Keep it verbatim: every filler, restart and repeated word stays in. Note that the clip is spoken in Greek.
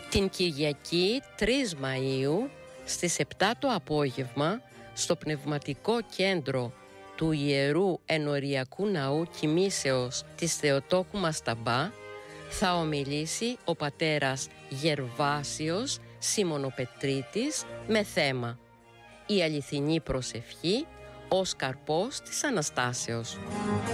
Την Κυριακή τρεις Μαΐου στις επτά το απόγευμα στο Πνευματικό Κέντρο του Ιερού Ενοριακού Ναού Κοιμήσεως της Θεοτόκου Μασταμπά θα ομιλήσει ο πατέρας Γερβάσιος Σιμωνοπετρίτης με θέμα «Η αληθινή προσευχή ως καρπός της Αναστάσεως».